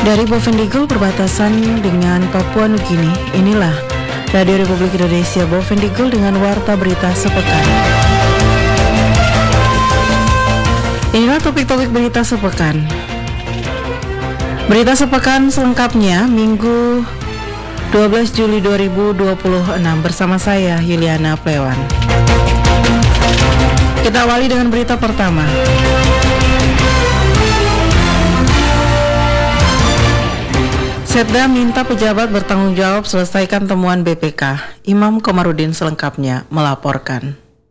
Dari Bovendigul berbatasan dengan Papua Nugini, inilah Radio Republik Indonesia Bovendigul dengan Warta Berita Sepekan. Inilah topik-topik berita sepekan. Berita sepekan selengkapnya Minggu 12 Juli 2026 bersama saya Yuliana Plewan. Kita awali dengan berita pertama. Setda minta pejabat bertanggung jawab selesaikan temuan BPK. Imam Komarudin selengkapnya melaporkan.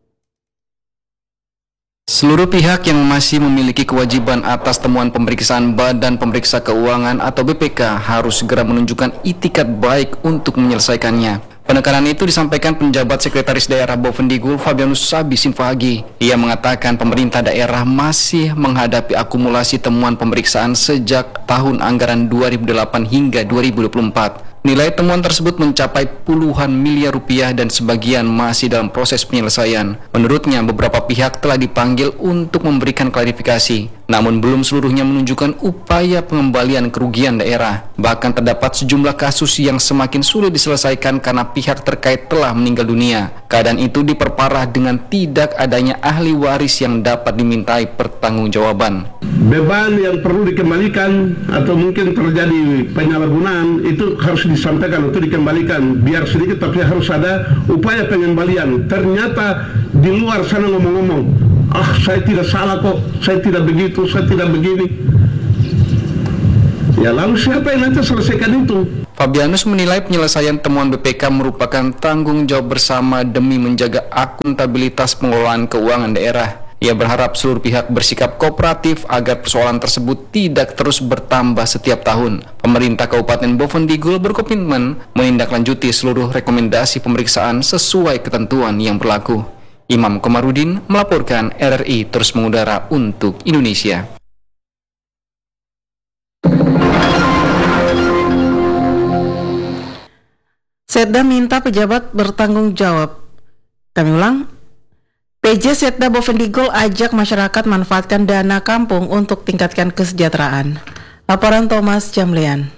Seluruh pihak yang masih memiliki kewajiban atas temuan pemeriksaan Badan Pemeriksa Keuangan atau BPK harus segera menunjukkan itikat baik untuk menyelesaikannya. Penekanan itu disampaikan penjabat Sekretaris Daerah Bovendigul Fabianus Sabisin Fahagi. Ia mengatakan pemerintah daerah masih menghadapi akumulasi temuan pemeriksaan sejak tahun anggaran 2008 hingga 2024. Nilai temuan tersebut mencapai puluhan miliar rupiah dan sebagian masih dalam proses penyelesaian. Menurutnya, beberapa pihak telah dipanggil untuk memberikan klarifikasi, namun belum seluruhnya menunjukkan upaya pengembalian kerugian daerah. Bahkan terdapat sejumlah kasus yang semakin sulit diselesaikan karena pihak terkait telah meninggal dunia. Keadaan itu diperparah dengan tidak adanya ahli waris yang dapat dimintai pertanggungjawaban. Beban yang perlu dikembalikan atau mungkin terjadi penyalahgunaan itu harus disampaikan untuk dikembalikan, biar sedikit tapi harus ada upaya pengembalian. Ternyata di luar sana ngomong-ngomong, saya tidak salah kok, saya tidak begitu, saya tidak begini. Ya lalu siapa yang nanti selesaikan itu? Fabianus menilai penyelesaian temuan BPK merupakan tanggung jawab bersama demi menjaga akuntabilitas pengelolaan keuangan daerah. Ia berharap seluruh pihak bersikap kooperatif agar persoalan tersebut tidak terus bertambah setiap tahun. Pemerintah Kabupaten Bovendigul berkomitmen menindaklanjuti seluruh rekomendasi pemeriksaan sesuai ketentuan yang berlaku. Imam Komarudin melaporkan, RRI terus mengudara untuk Indonesia. Setda minta pejabat bertanggung jawab. Kami ulang. PJ Setda Bovendigul ajak masyarakat manfaatkan dana kampung untuk tingkatkan kesejahteraan. Laporan Thomas Jamlian.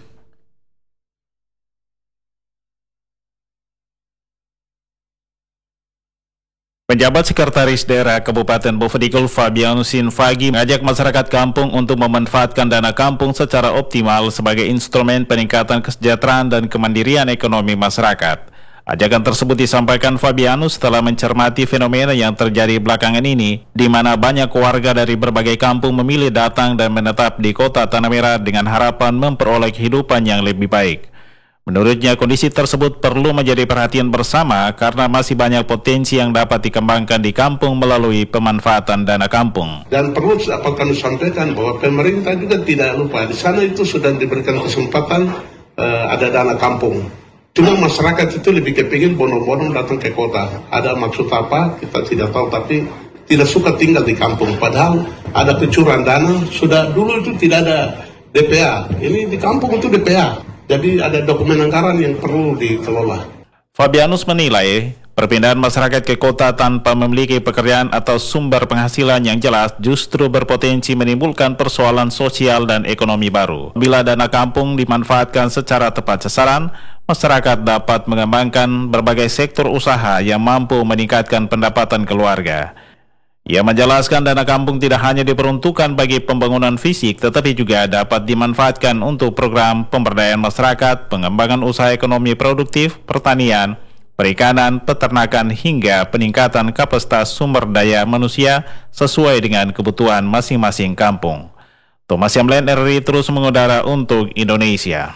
Penjabat Sekretaris Daerah Kabupaten Bovendigul Fabianus Fahagi mengajak masyarakat kampung untuk memanfaatkan dana kampung secara optimal sebagai instrumen peningkatan kesejahteraan dan kemandirian ekonomi masyarakat. Ajakan tersebut disampaikan Fabianus setelah mencermati fenomena yang terjadi belakangan ini, di mana banyak warga dari berbagai kampung memilih datang dan menetap di kota Tanah Merah dengan harapan memperoleh kehidupan yang lebih baik. Menurutnya, kondisi tersebut perlu menjadi perhatian bersama karena masih banyak potensi yang dapat dikembangkan di kampung melalui pemanfaatan dana kampung. Dan perlu dapat kami sampaikan bahwa pemerintah juga tidak lupa, di sana itu sudah diberikan kesempatan ada dana kampung. Cuma masyarakat itu lebih kepingin bono-bono datang ke kota. Ada maksud apa, kita tidak tahu, tapi tidak suka tinggal di kampung. Padahal ada kecurangan dana, sudah dulu itu tidak ada DPA. Ini di kampung itu DPA. Jadi ada dokumen anggaran yang perlu dikelola. Fabianus menilai perpindahan masyarakat ke kota tanpa memiliki pekerjaan atau sumber penghasilan yang jelas justru berpotensi menimbulkan persoalan sosial dan ekonomi baru. Bila dana kampung dimanfaatkan secara tepat sasaran, masyarakat dapat mengembangkan berbagai sektor usaha yang mampu meningkatkan pendapatan keluarga. Ia menjelaskan dana kampung tidak hanya diperuntukkan bagi pembangunan fisik, tetapi juga dapat dimanfaatkan untuk program pemberdayaan masyarakat, pengembangan usaha ekonomi produktif, pertanian, perikanan, peternakan, hingga peningkatan kapasitas sumber daya manusia sesuai dengan kebutuhan masing-masing kampung. Thomas Yamlen, RRI terus mengudara untuk Indonesia.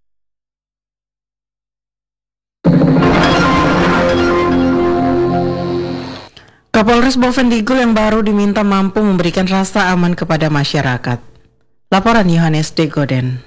Kapolres Bovendigul yang baru diminta mampu memberikan rasa aman kepada masyarakat. Laporan Yohanes Degoden.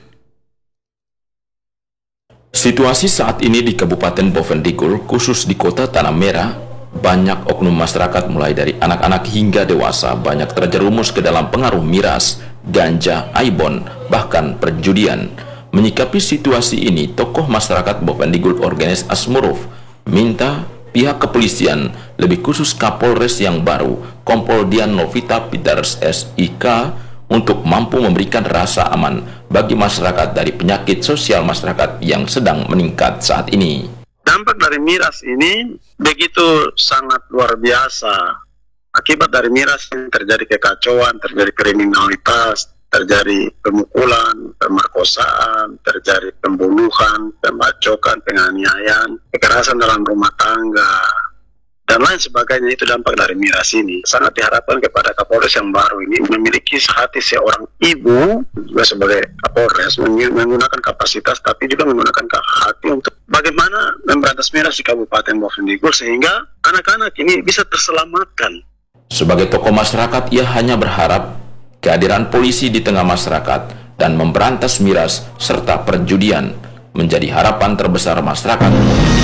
Situasi saat ini di Kabupaten Bovendigul, khusus di kota Tanah Merah, banyak oknum masyarakat mulai dari anak-anak hingga dewasa banyak terjerumus ke dalam pengaruh miras, ganja, aibon, bahkan perjudian. Menyikapi situasi ini, tokoh masyarakat Bovendigul Organis Asmuruf minta pihak kepolisian, lebih khusus Kapolres yang baru, Kompol Dian Novita Peters SIK, untuk mampu memberikan rasa aman bagi masyarakat dari penyakit sosial masyarakat yang sedang meningkat saat ini. Dampak dari miras ini begitu sangat luar biasa. Akibat dari miras ini terjadi kekacauan, terjadi kriminalitas, terjadi pemukulan, pemerkosaan, terjadi pembunuhan, pembacokan, penganiayaan, kekerasan dalam rumah tangga, dan lain sebagainya. Itu dampak dari miras ini. Sangat diharapkan kepada Kapolres yang baru ini memiliki hati seorang ibu juga sebagai Kapolres, menggunakan kapasitas tapi juga menggunakan hati untuk bagaimana memberantas miras di Kabupaten Bovendigul sehingga anak-anak ini bisa terselamatkan. Sebagai tokoh masyarakat, ia hanya berharap kehadiran polisi di tengah masyarakat dan memberantas miras serta perjudian menjadi harapan terbesar masyarakat